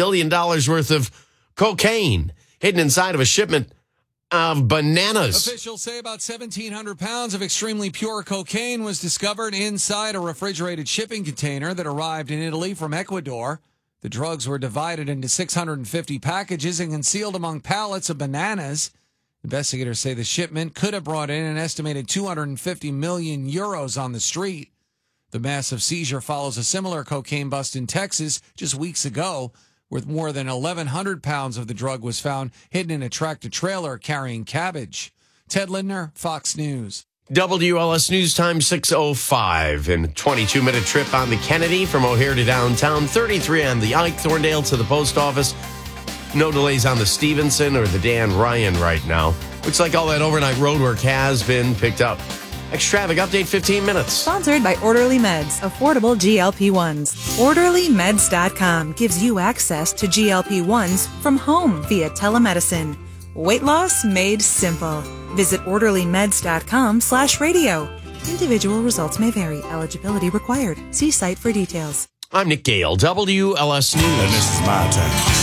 million worth of cocaine hidden inside of a shipment of bananas. Officials say about 1,700 pounds of extremely pure cocaine was discovered inside a refrigerated shipping container that arrived in Italy from Ecuador. The drugs were divided into 650 packages and concealed among pallets of bananas. Investigators say the shipment could have brought in an estimated 250 million euros on the street. The massive seizure follows a similar cocaine bust in Texas just weeks ago, where more than 1,100 pounds of the drug was found hidden in a tractor-trailer carrying cabbage. Ted Lindner, Fox News. WLS News Time 6:05 and a 22-minute trip on the Kennedy from O'Hare to downtown, 33 on the Ike, Thorndale to the post office. No delays on the Stevenson or the Dan Ryan right now. Looks like all that overnight road work has been picked up. X-Traffic update, 15 minutes. Sponsored by Orderly Meds, affordable GLP-1s. OrderlyMeds.com gives you access to GLP-1s from home via telemedicine. Weight loss made simple. Visit OrderlyMeds.com/radio. Individual results may vary. Eligibility required. See site for details. I'm Nick Gale, WLS News. And this is my time.